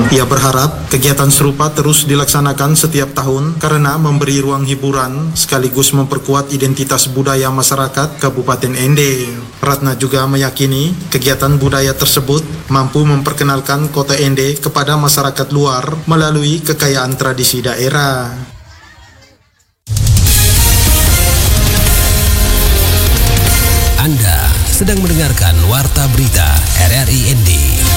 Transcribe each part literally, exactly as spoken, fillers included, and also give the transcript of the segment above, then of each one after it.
Ia berharap kegiatan serupa terus dilaksanakan setiap tahun karena memberi ruang hiburan sekaligus memperkuat identitas budaya masyarakat Kabupaten Ende. Ratna juga meyakini kegiatan budaya tersebut mampu memperkenalkan Kota Ende kepada masyarakat luar melalui kekayaan tradisi daerah. Anda sedang mendengarkan Warta Berita R R I N D.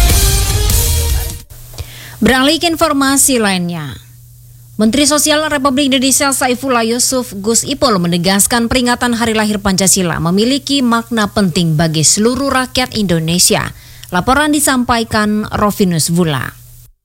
Beralih ke informasi lainnya. Menteri Sosial Republik Indonesia Saifullah Yusuf Gus Ipul menegaskan peringatan Hari Lahir Pancasila memiliki makna penting bagi seluruh rakyat Indonesia. Laporan disampaikan Rovinus Vula.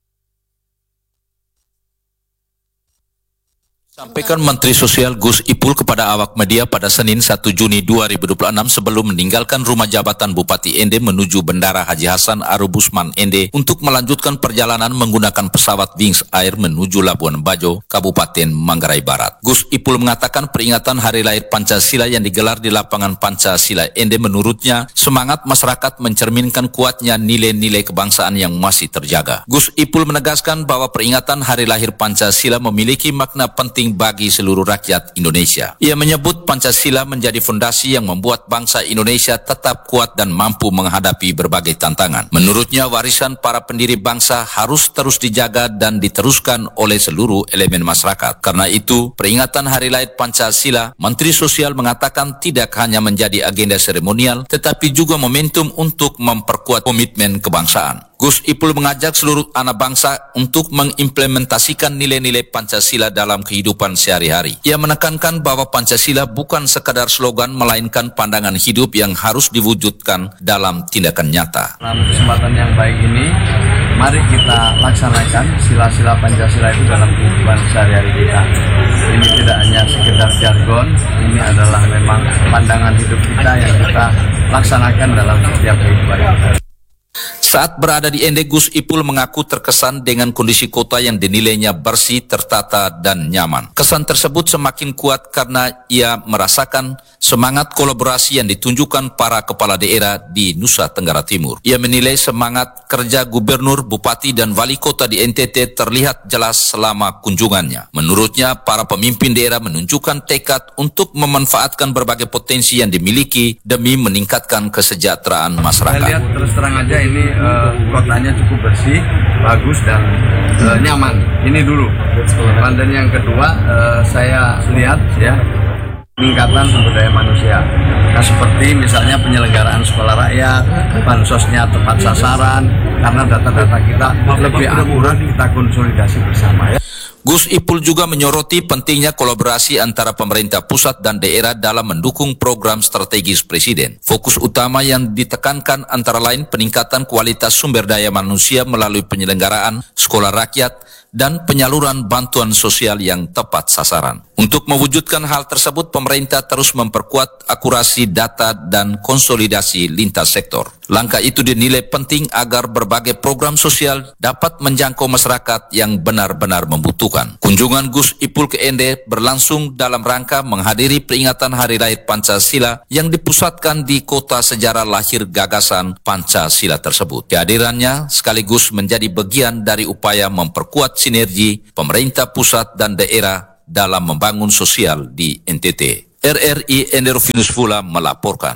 Sampaikan Menteri Sosial Gus Ipul kepada awak media pada Senin satu Juni dua ribu dua puluh enam sebelum meninggalkan rumah jabatan Bupati Ende menuju Bandara Haji Hasan Arubusman Ende untuk melanjutkan perjalanan menggunakan pesawat Wings Air menuju Labuan Bajo, Kabupaten Manggarai Barat. Gus Ipul mengatakan peringatan Hari Lahir Pancasila yang digelar di lapangan Pancasila Ende menurutnya semangat masyarakat mencerminkan kuatnya nilai-nilai kebangsaan yang masih terjaga. Gus Ipul menegaskan bahwa peringatan Hari Lahir Pancasila memiliki makna penting bagi seluruh rakyat Indonesia. Ia menyebut Pancasila menjadi fondasi yang membuat bangsa Indonesia tetap kuat dan mampu menghadapi berbagai tantangan. Menurutnya warisan para pendiri bangsa harus terus dijaga dan diteruskan oleh seluruh elemen masyarakat. Karena itu, peringatan Hari Lahir Pancasila, Menteri Sosial mengatakan tidak hanya menjadi agenda seremonial, tetapi juga momentum untuk memperkuat komitmen kebangsaan. Gus Ipul mengajak seluruh anak bangsa untuk mengimplementasikan nilai-nilai Pancasila dalam kehidupan sehari-hari. Ia menekankan bahwa Pancasila bukan sekadar slogan, melainkan pandangan hidup yang harus diwujudkan dalam tindakan nyata. Dalam kesempatan yang baik ini, mari kita laksanakan sila-sila Pancasila itu dalam kehidupan sehari-hari kita. Ini tidak hanya sekedar jargon, ini adalah memang pandangan hidup kita yang kita laksanakan dalam setiap kehidupan kita. Saat berada di Ende, Gus Ipul mengaku terkesan dengan kondisi kota yang dinilainya bersih, tertata, dan nyaman. Kesan tersebut semakin kuat karena ia merasakan semangat kolaborasi yang ditunjukkan para kepala daerah di Nusa Tenggara Timur. Ia menilai semangat kerja gubernur, bupati, dan wali kota di N T T terlihat jelas selama kunjungannya. Menurutnya, para pemimpin daerah menunjukkan tekad untuk memanfaatkan berbagai potensi yang dimiliki demi meningkatkan kesejahteraan masyarakat. Saya lihat terus terang aja ini uh, kotanya cukup bersih, bagus, dan uh, nyaman. Ini dulu. Dan yang kedua, uh, saya lihat ya peningkatan sumber daya manusia. Nah, seperti misalnya penyelenggaraan sekolah rakyat, bansosnya tepat sasaran, karena data-data kita lebih akurat, kita konsolidasi bersama ya. Gus Ipul juga menyoroti pentingnya kolaborasi antara pemerintah pusat dan daerah dalam mendukung program strategis Presiden. Fokus utama yang ditekankan antara lain peningkatan kualitas sumber daya manusia melalui penyelenggaraan sekolah rakyat dan penyaluran bantuan sosial yang tepat sasaran. Untuk mewujudkan hal tersebut, pemerintah terus memperkuat akurasi data dan konsolidasi lintas sektor. Langkah itu dinilai penting agar berbagai program sosial dapat menjangkau masyarakat yang benar-benar membutuhkan. Kunjungan Gus Ipul ke Ende berlangsung dalam rangka menghadiri peringatan Hari Lahir Pancasila yang dipusatkan di kota sejarah lahir gagasan Pancasila tersebut. Kehadirannya sekaligus menjadi bagian dari upaya memperkuat sinergi pemerintah pusat dan daerah dalam membangun sosial di N T T. R R I Ende Rovinus Vula melaporkan.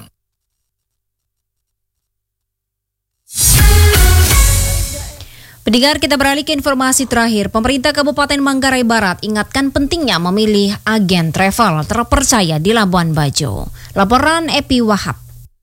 Pendengar, kita beralih ke informasi terakhir. Pemerintah Kabupaten Manggarai Barat ingatkan pentingnya memilih agen travel terpercaya di Labuan Bajo. Laporan Epi Wahab.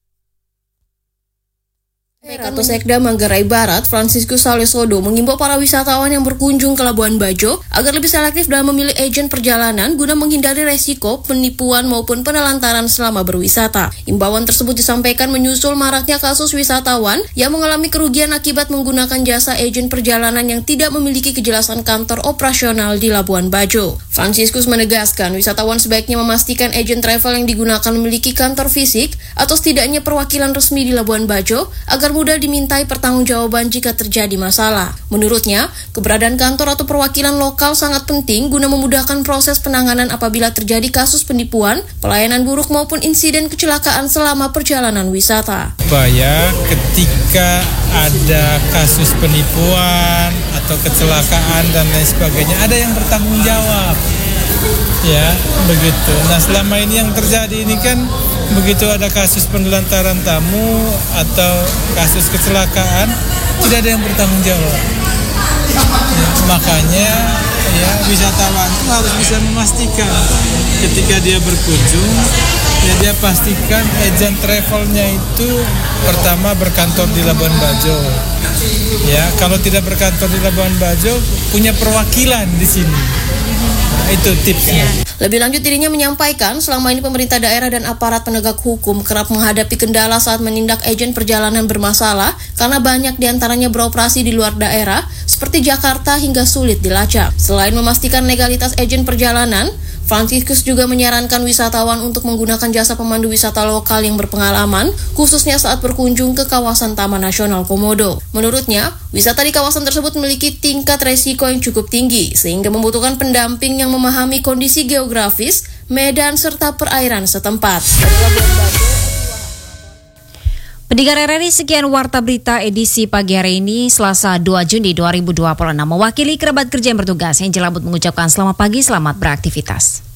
Ketua Sekda Manggarai Barat, Franciscus Salesodo, mengimbau para wisatawan yang berkunjung ke Labuan Bajo agar lebih selektif dalam memilih agen perjalanan guna menghindari resiko penipuan maupun penelantaran selama berwisata. Imbauan tersebut disampaikan menyusul maraknya kasus wisatawan yang mengalami kerugian akibat menggunakan jasa agen perjalanan yang tidak memiliki kejelasan kantor operasional di Labuan Bajo. Franciscus menegaskan wisatawan sebaiknya memastikan agen travel yang digunakan memiliki kantor fisik atau setidaknya perwakilan resmi di Labuan Bajo agar agar mudah dimintai pertanggungjawaban jika terjadi masalah. Menurutnya, keberadaan kantor atau perwakilan lokal sangat penting guna memudahkan proses penanganan apabila terjadi kasus penipuan, pelayanan buruk maupun insiden kecelakaan selama perjalanan wisata. Supaya ketika ada kasus penipuan atau kecelakaan dan lain sebagainya, ada yang bertanggung jawab. Ya, begitu. Nah, selama ini yang terjadi ini kan begitu ada kasus penelantaran tamu atau kasus kecelakaan, tidak ada yang bertanggung jawab. Ya, makanya ya wisatawan itu harus bisa memastikan ketika dia berkunjung, ya dia pastikan agen travelnya itu pertama berkantor di Labuan Bajo. Ya, kalau tidak berkantor di Labuan Bajo, punya perwakilan di sini. Nah, itu tipsnya. Lebih lanjut, dirinya menyampaikan selama ini pemerintah daerah dan aparat penegak hukum kerap menghadapi kendala saat menindak agen perjalanan bermasalah karena banyak diantaranya beroperasi di luar daerah seperti Jakarta hingga sulit dilacak. Selain memastikan legalitas agen perjalanan, Franciscus juga menyarankan wisatawan untuk menggunakan jasa pemandu wisata lokal yang berpengalaman, khususnya saat berkunjung ke kawasan Taman Nasional Komodo. Menurutnya, wisata di kawasan tersebut memiliki tingkat resiko yang cukup tinggi, sehingga membutuhkan pendamping yang memahami kondisi geografis, medan, serta perairan setempat. Pendengar R R I, sekian Warta Berita edisi pagi hari ini, Selasa dua Juni dua ribu dua puluh enam. Mewakili kerabat kerja yang bertugas, Angela Bud mengucapkan selamat pagi, selamat beraktivitas.